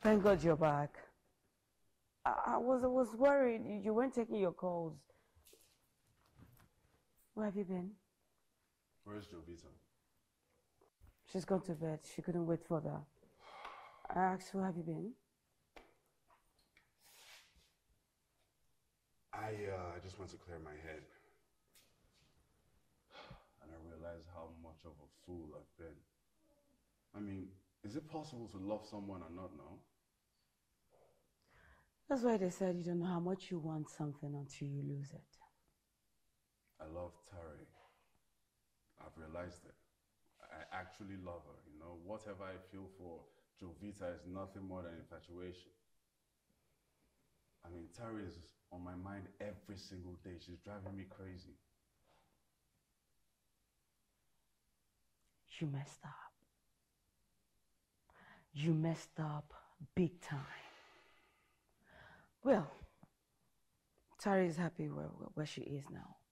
Thank God you're back. I was worried you weren't taking your calls. Where have you been? Where's Jovita? She's gone to bed. She couldn't wait further. I asked, where have you been? I just went to clear my head. And I realized how much of a fool I've been. I mean, is it possible to love someone and not know? That's why they said you don't know how much you want something until you lose it. I love Tari. I've realized it. I actually love her, you know. Whatever I feel for Jovita is nothing more than infatuation. I mean, Tari is on my mind every single day. She's driving me crazy. You messed up. You messed up big time. Well, Tari is happy where she is now.